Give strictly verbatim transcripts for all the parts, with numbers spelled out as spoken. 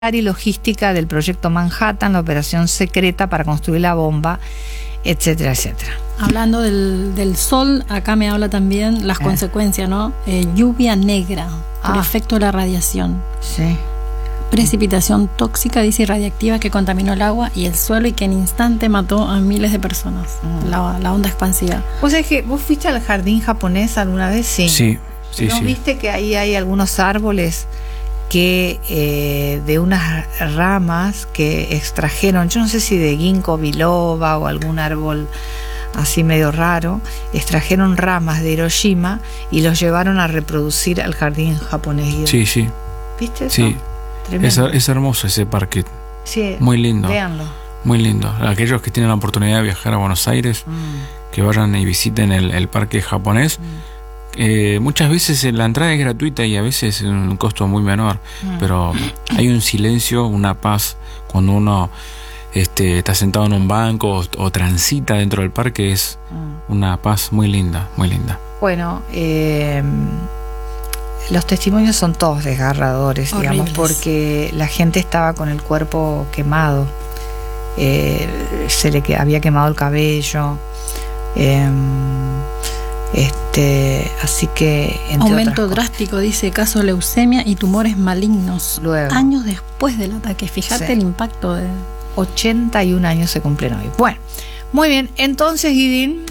y logística del proyecto Manhattan, la operación secreta para construir la bomba, etcétera, etcétera. Hablando del, del sol, acá me habla también las eh. consecuencias, ¿no? Eh, lluvia negra por ah. efecto de la radiación. Sí. Precipitación tóxica, dice, y radiactiva que contaminó el agua y el suelo y que en instante mató a miles de personas. Mm. La, la onda expansiva. ¿Vos sabés que vos fuiste al jardín japonés alguna vez? Sí. Sí, sí, ¿No sí. viste que ahí hay algunos árboles que eh, de unas ramas que extrajeron, yo no sé si de ginkgo biloba o algún árbol así medio raro, extrajeron ramas de Hiroshima y los llevaron a reproducir al jardín japonés? Sí, sí. ¿Viste eso? Sí. Es, es hermoso ese parque. Sí, muy lindo. Véanlo. Muy lindo. Aquellos que tienen la oportunidad de viajar a Buenos Aires, mm. que vayan y visiten el, el parque japonés. Mm. Eh, muchas veces la entrada es gratuita y a veces es un costo muy menor, mm. pero hay un silencio, una paz cuando uno este, está sentado en un banco o, o transita dentro del parque. Es mm. una paz muy linda, muy linda. Bueno, eh, los testimonios son todos desgarradores, horribles, digamos, porque la gente estaba con el cuerpo quemado, eh, se le que, había quemado el cabello. Eh, Este, así que aumento drástico, dice, caso de leucemia y tumores malignos. Luego, años después del ataque. Fíjate, sí, el impacto de ochenta y un años se cumplen hoy. Bueno, muy bien. Entonces, Guidín,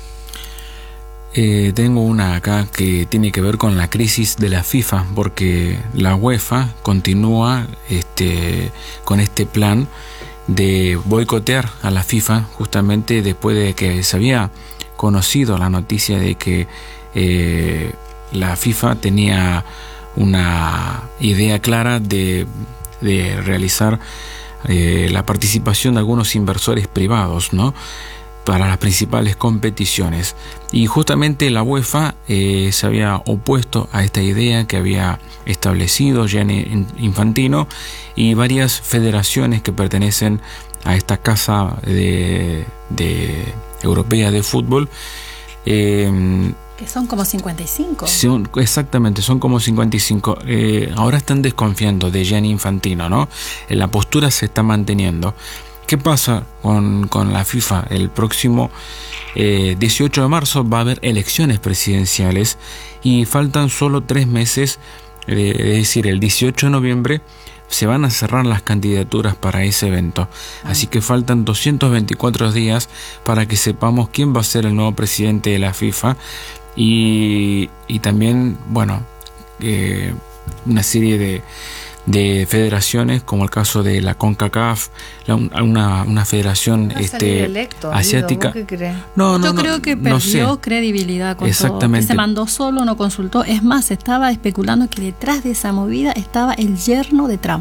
eh, tengo una acá que tiene que ver con la crisis de la FIFA, porque la UEFA continúa este, con este plan de boicotear a la FIFA, justamente después de que se había conocido la noticia de que eh, la FIFA tenía una idea clara de, de realizar eh, la participación de algunos inversores privados, ¿no?, para las principales competiciones. Y justamente la UEFA eh, se había opuesto a esta idea que había establecido Gianni Infantino y varias federaciones que pertenecen a esta casa de, de europea de fútbol, eh, que son como cincuenta y cinco. Son, exactamente, son como cincuenta y cinco. Eh, ahora están desconfiando de Gianni Infantino, ¿no? La postura se está manteniendo. ¿Qué pasa con, con la FIFA? El próximo eh, dieciocho de marzo va a haber elecciones presidenciales y faltan solo tres meses, eh, es decir, el dieciocho de noviembre se van a cerrar las candidaturas para ese evento. Así que faltan doscientos veinticuatro días para que sepamos quién va a ser el nuevo presidente de la FIFA y, y también, bueno, eh, una serie de, de federaciones, como el caso de la CONCACAF, la, una, una federación este, electo, asiática. ¿Qué crees? No, no, Yo no, creo que no perdió sé. credibilidad con Exactamente. todo. Que se mandó solo, no consultó. Es más, se estaba especulando que detrás de esa movida estaba el yerno de Trump.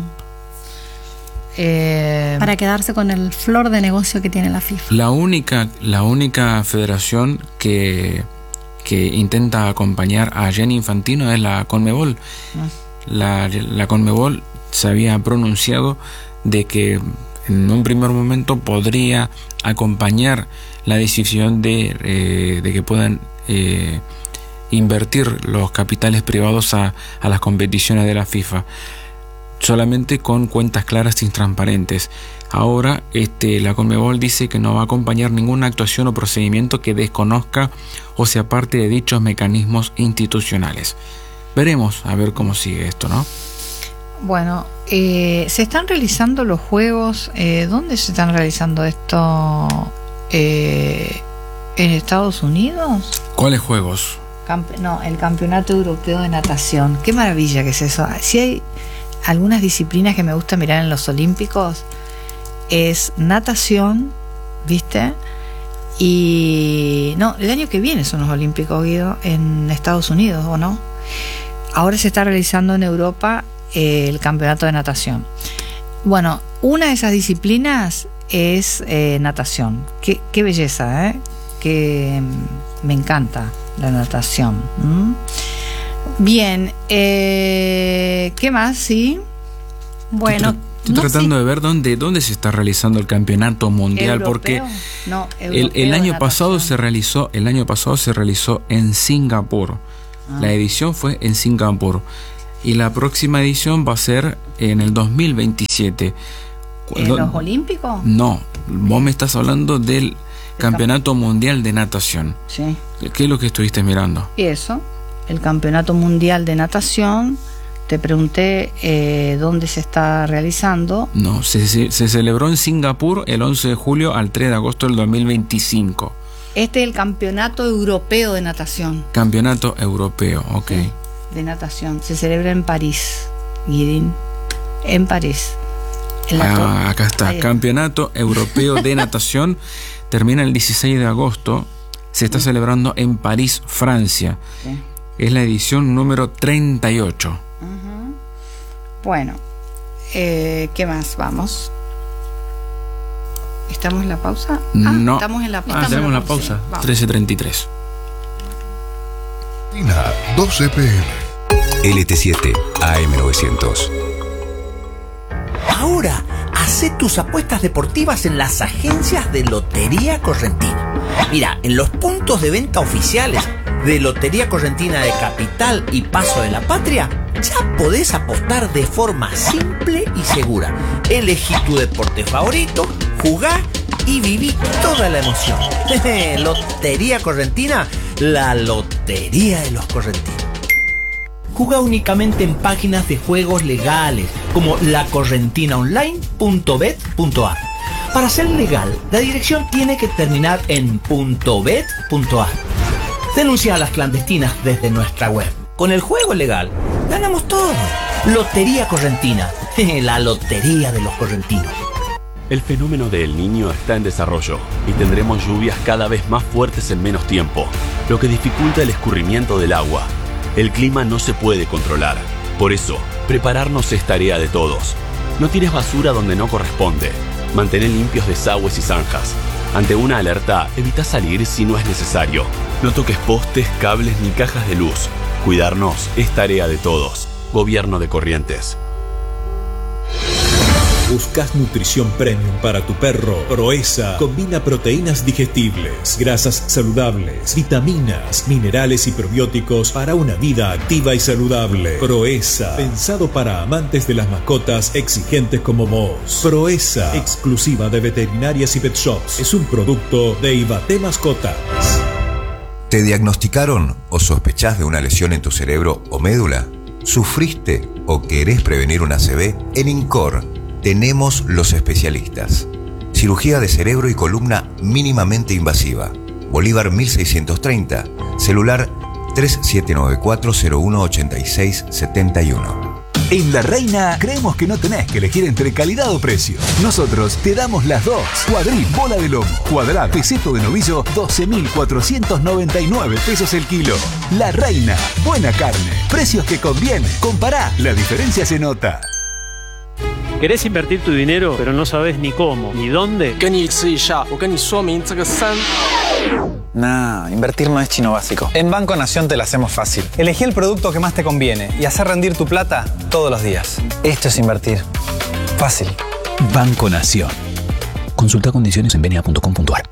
Eh, para quedarse con el flor de negocio que tiene la FIFA. La única, la única federación que, que intenta acompañar a Gianni Infantino es la CONMEBOL. La, la CONMEBOL se había pronunciado de que en un primer momento podría acompañar la decisión de, eh, de que puedan eh, invertir los capitales privados a, a las competiciones de la FIFA, solamente con cuentas claras y transparentes. Ahora este, la CONMEBOL dice que no va a acompañar ninguna actuación o procedimiento que desconozca o sea parte de dichos mecanismos institucionales. Veremos a ver cómo sigue esto, ¿no? Bueno, eh, se están realizando los juegos. Eh, ¿Dónde se están realizando esto? Eh, ¿En Estados Unidos? ¿Cuáles juegos? Campe- no, el Campeonato Europeo de Natación. Qué maravilla que es eso. Si hay algunas disciplinas que me gusta mirar en los Olímpicos, es natación, ¿viste? Y no, el año que viene son los Olímpicos, Guido, en Estados Unidos, ¿o no? Ahora se está realizando en Europa eh, el campeonato de natación. Bueno, una de esas disciplinas es eh, natación. Qué, qué belleza, ¿eh? Que me encanta la natación. ¿Mm? Bien, eh, ¿qué más? Sí. Bueno, estoy no tratando sé. de ver dónde, dónde se está realizando el campeonato mundial, ¿Europeo? porque No, el, el año pasado se realizó, el año pasado se realizó en Singapur. Ah. La edición fue en Singapur. y la próxima edición va a ser en el dos mil veintisiete. ¿En los Olímpicos? No, vos me estás hablando del Campeonato Mundial de Natación. Sí. ¿Qué es lo que estuviste mirando? Y eso, el Campeonato Mundial de Natación. Te pregunté eh, dónde se está realizando. No, se, se, se celebró en Singapur el once de julio al tres de agosto del dos mil veinticinco. Este es el Campeonato Europeo de Natación. Campeonato Europeo, ok. Sí, de natación. Se celebra en París, Guidín. En París. En la ah, acá está. Ahí. Campeonato Europeo de Natación. Termina el dieciséis de agosto. Se está sí. celebrando en París, Francia. Sí. Es la edición número treinta y ocho. Uh-huh. Bueno, eh, ¿qué más? Vamos. ¿Estamos en la pausa? Ah, no. Estamos en la pausa. Ah, tenemos la pausa. Sí, trece treinta y tres. doce pe eme. L T siete A M novecientos. Ahora, hacé tus apuestas deportivas en las agencias de Lotería Correntina. Mira, en los puntos de venta oficiales de Lotería Correntina de Capital y Paso de la Patria, ya podés apostar de forma simple y segura. Elegí tu deporte favorito, jugá y viví toda la emoción. Lotería Correntina, la lotería de los correntinos. Jugá únicamente en páginas de juegos legales como la correntina online punto bet punto a r. Para ser legal, la dirección tiene que terminar en .bet punto a r. Denuncia a las clandestinas desde nuestra web. Con el juego legal, ganamos todo. Lotería Correntina, la lotería de los correntinos. El fenómeno de El Niño está en desarrollo y tendremos lluvias cada vez más fuertes en menos tiempo, lo que dificulta el escurrimiento del agua. El clima no se puede controlar. Por eso, prepararnos es tarea de todos. No tires basura donde no corresponde. Mantén limpios desagües y zanjas. Ante una alerta, evita salir si no es necesario. No toques postes, cables ni cajas de luz. Cuidarnos es tarea de todos. Gobierno de Corrientes. ¿Buscas nutrición premium para tu perro? Proesa combina proteínas digestibles, grasas saludables, vitaminas, minerales y probióticos para una vida activa y saludable. Proesa, pensado para amantes de las mascotas exigentes como vos. Proesa, exclusiva de veterinarias y pet shops. Es un producto de Ibate Mascotas. ¿Te diagnosticaron o sospechás de una lesión en tu cerebro o médula? ¿Sufriste o querés prevenir una A C V? En INCOR tenemos los especialistas. Cirugía de cerebro y columna mínimamente invasiva. Bolívar mil seiscientos treinta. Celular tres siete nueve cuatro cero uno ocho seis siete uno. En La Reina creemos que no tenés que elegir entre calidad o precio. Nosotros te damos las dos. Cuadril, bola de lomo, cuadrado, peseto de novillo, doce mil cuatrocientos noventa y nueve pesos el kilo. La Reina, buena carne, precios que convienen. Compará, la diferencia se nota. ¿Querés invertir tu dinero, pero no sabes ni cómo, ni dónde? Nah, invertir no es chino básico. En Banco Nación te lo hacemos fácil. Elegí el producto que más te conviene y hacer rendir tu plata todos los días. Esto es invertir. Fácil. Banco Nación. Consulta condiciones en b n a punto com punto a r.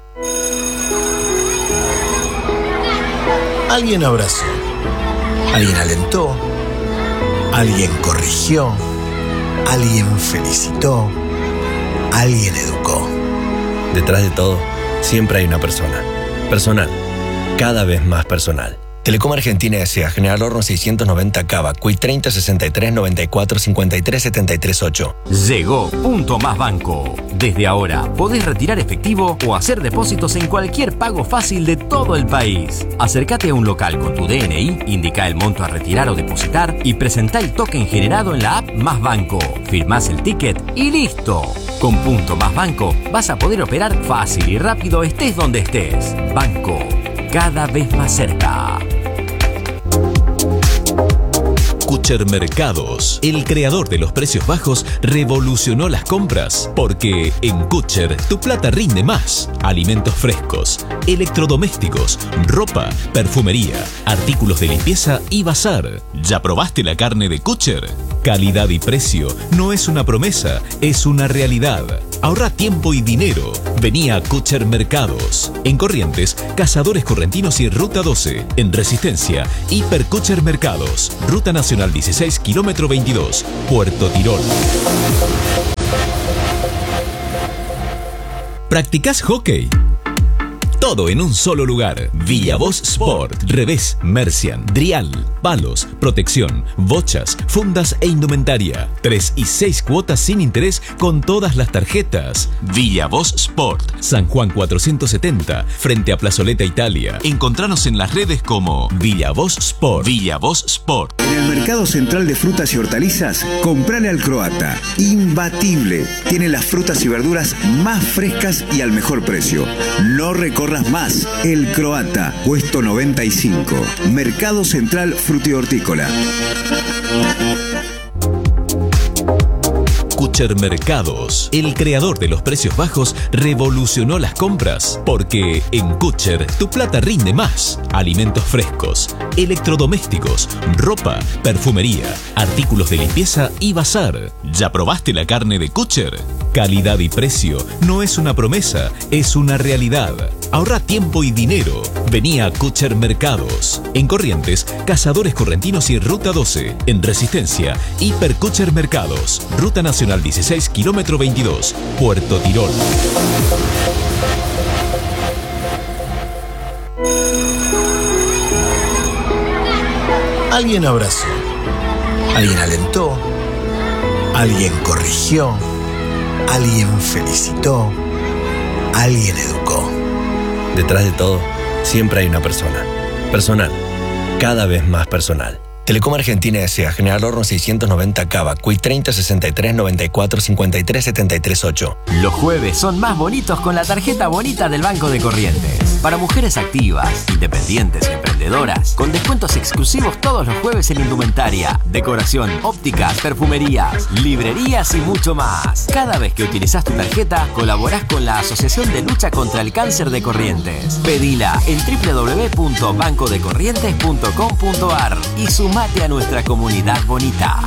Alguien abrazó. Alguien alentó. Alguien corrigió. Alguien felicitó. Alguien educó. Detrás de todo, siempre hay una persona. Personal. Cada vez más personal. Telecom Argentina S A General Horno seiscientos noventa Cava, C U I treinta sesenta y tres noventa y cuatro cincuenta y tres setenta y tres ocho. Llegó Punto Más Banco. Desde ahora podés retirar efectivo o hacer depósitos en cualquier pago fácil de todo el país. Acércate a un local con tu D N I, indica el monto a retirar o depositar y presentá el token generado en la app Más Banco. Firmás el ticket y listo. Con Punto Más Banco vas a poder operar fácil y rápido estés donde estés. Banco, cada vez más cerca. Kucher Mercados, el creador de los precios bajos, revolucionó las compras. Porque en Kucher tu plata rinde más. Alimentos frescos, electrodomésticos, ropa, perfumería, artículos de limpieza y bazar. ¿Ya probaste la carne de Kucher? Calidad y precio no es una promesa, es una realidad. Ahorra tiempo y dinero. Vení a Kutcher Mercados. En Corrientes, Cazadores Correntinos y Ruta doce. En Resistencia, Hiper Kutcher Mercados. Ruta Nacional dieciséis, kilómetro veintidós. Puerto Tirol. ¿Practicás hockey? Todo en un solo lugar. Villavoz Sport. Revés, Mercian, Drial, palos, protección, bochas, fundas e indumentaria. Tres y seis cuotas sin interés con todas las tarjetas. Villavoz Sport. San Juan cuatrocientos setenta, frente a Plazoleta Italia. Encontranos en las redes como Villavoz Sport. Villavoz Sport. En el Mercado Central de Frutas y Hortalizas, comprale al Croata. Imbatible. Tiene las frutas y verduras más frescas y al mejor precio. No recorras más. El Croata, puesto noventa y cinco. Mercado Central Frutihortícola. Kutcher Mercados, el creador de los precios bajos, revolucionó las compras. Porque en Kutcher tu plata rinde más. Alimentos frescos, electrodomésticos, ropa, perfumería, artículos de limpieza y bazar. ¿Ya probaste la carne de Kutcher? Calidad y precio no es una promesa, es una realidad. Ahorra tiempo y dinero. Vení a Kutcher Mercados. En Corrientes, Cazadores Correntinos y Ruta doce. En Resistencia, Hiper Kutcher Mercados. Ruta Nacional dieciséis, kilómetro veintidós. Puerto Tirol. Alguien abrazó, alguien alentó, alguien corrigió, alguien felicitó, alguien educó. Detrás de todo, siempre hay una persona. Personal. Cada vez más personal. Telecom Argentina S A. General Horno seiscientos noventa Cava. Q I treinta sesenta y tres noventa y cuatro cincuenta y tres setenta y tres ocho. Los jueves son más bonitos con la tarjeta bonita del Banco de Corrientes. Para mujeres activas, independientes y emprendedoras, con descuentos exclusivos todos los jueves en indumentaria, decoración, ópticas, perfumerías, librerías y mucho más. Cada vez que utilizás tu tarjeta, colaborás con la Asociación de Lucha contra el Cáncer de Corrientes. Pedila en doble u doble u doble u punto banco de corrientes punto com punto a r y sumate a nuestra comunidad bonita.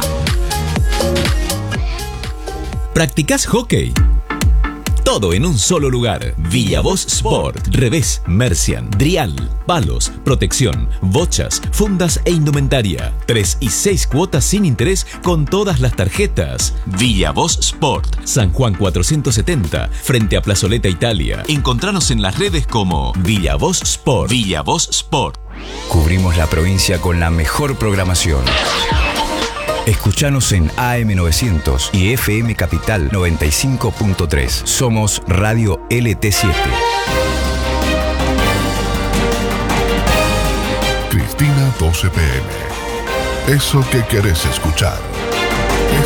¿Practicás hockey? Todo en un solo lugar. Villavoz Sport. Revés, Mercian, Drial, palos, protección, bochas, fundas e indumentaria. Tres y seis cuotas sin interés con todas las tarjetas. Villavoz Sport. San Juan cuatrocientos setenta, frente a Plazoleta Italia. Encontranos en las redes como Villavoz Sport. Villavoz Sport. Cubrimos la provincia con la mejor programación. Escuchanos en A M novecientos y F M Capital noventa y cinco punto tres. Somos Radio L T siete. Cristina, doce p m. Eso que querés escuchar.